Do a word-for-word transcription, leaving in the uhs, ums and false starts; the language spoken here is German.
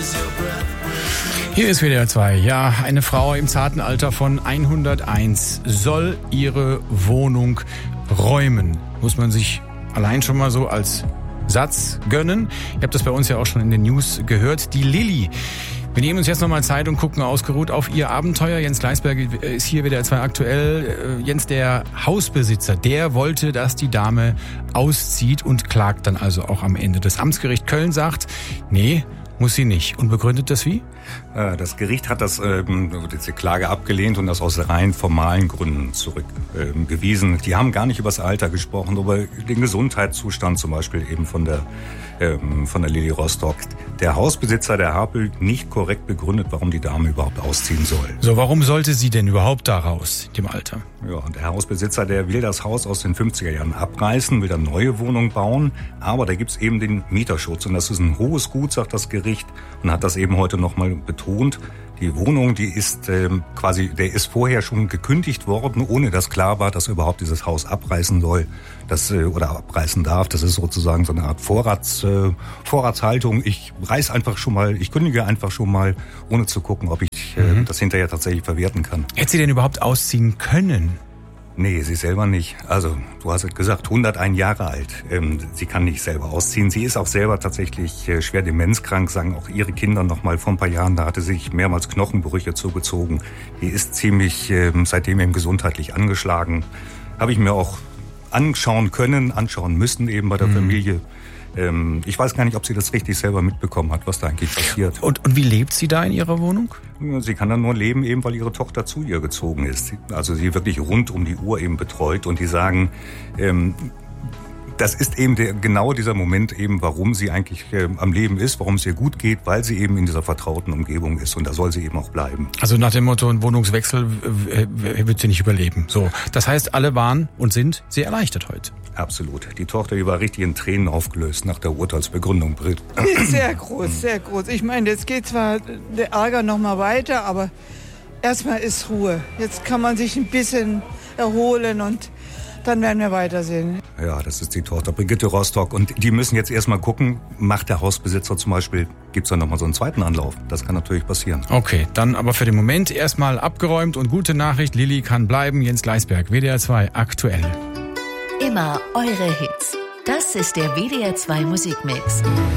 Hier ist W D R zwei. Ja, eine Frau im zarten Alter von hunderteins soll ihre Wohnung räumen. Muss man sich allein schon mal so als Satz gönnen. Ihr habt das bei uns ja auch schon in den News gehört. Die Lilly. Wir nehmen uns jetzt nochmal Zeit und gucken ausgeruht auf ihr Abenteuer. Jens Gleisberg ist hier W D R zwei aktuell. Jens, der Hausbesitzer, der wollte, dass die Dame auszieht und klagt dann also auch am Ende. Das Amtsgericht Köln sagt, nee, muss sie nicht. Und begründet das wie? Das Gericht hat das, ähm, diese Klage abgelehnt und das aus rein formalen Gründen zurückgewiesen. Ähm, die haben gar nicht über das Alter gesprochen, über den Gesundheitszustand zum Beispiel eben von der, ähm, von der Lilly Rostock. Der Hausbesitzer, der Harpel, nicht korrekt begründet, warum die Dame überhaupt ausziehen soll. So, warum sollte sie denn überhaupt da raus, dem Alter? Ja, und der Hausbesitzer, der will das Haus aus den fünfziger Jahren abreißen, will eine neue Wohnung bauen, aber da gibt's eben den Mieterschutz und das ist ein hohes Gut, sagt das Gericht, und hat das eben heute nochmal betont. Die Wohnung, die ist ähm, quasi, der ist vorher schon gekündigt worden, ohne dass klar war, dass er überhaupt dieses Haus abreißen soll, das äh, oder abreißen darf. Das ist sozusagen so eine Art Vorrats, äh, Vorratshaltung. Ich reiß einfach schon mal, ich kündige einfach schon mal, ohne zu gucken, ob ich äh, mhm. das hinterher tatsächlich verwerten kann. Hätte sie denn überhaupt ausziehen können? Nee, sie selber nicht. Also, du hast es gesagt, hunderteins Jahre alt. Ähm, sie kann nicht selber ausziehen. Sie ist auch selber tatsächlich äh, schwer demenzkrank, sagen auch ihre Kinder noch mal vor ein paar Jahren. Da hatte sie sich mehrmals Knochenbrüche zugezogen. Die ist ziemlich ähm, seitdem eben gesundheitlich angeschlagen. Habe ich mir auch anschauen können, anschauen müssen eben bei der mhm. Familie. Ähm, ich weiß gar nicht, ob sie das richtig selber mitbekommen hat, was da eigentlich passiert. Und, und wie lebt sie da in ihrer Wohnung? Sie kann dann nur leben, eben weil ihre Tochter zu ihr gezogen ist. Also sie wirklich rund um die Uhr eben betreut. Und die sagen, ähm, das ist eben der, genau dieser Moment eben, warum sie eigentlich äh, am Leben ist, warum es ihr gut geht, weil sie eben in dieser vertrauten Umgebung ist. Und da soll sie eben auch bleiben. Also nach dem Motto, ein Wohnungswechsel wird sie nicht überleben. So, das heißt, alle waren und sind sehr erleichtert heute. Absolut. Die Tochter, die war richtig in Tränen aufgelöst nach der Urteilsbegründung. Sehr groß, sehr groß. Ich meine, jetzt geht zwar der Ärger noch mal weiter, aber erstmal ist Ruhe. Jetzt kann man sich ein bisschen erholen und dann werden wir weitersehen. Ja, das ist die Tochter Brigitte Rostock. Und die müssen jetzt erstmal gucken, macht der Hausbesitzer zum Beispiel, gibt's dann nochmal so einen zweiten Anlauf? Das kann natürlich passieren. Okay, dann aber für den Moment erstmal abgeräumt und gute Nachricht, Lilly kann bleiben. Jens Gleisberg, W D R zwei aktuell. Immer eure Hits. Das ist der W D R zwei Musikmix.